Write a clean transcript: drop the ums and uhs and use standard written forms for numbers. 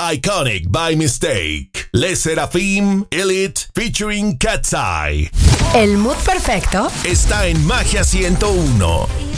Iconic by Mistake. Le Seraphim Elite featuring Cat's Eye. El mood perfecto está en Magia 101.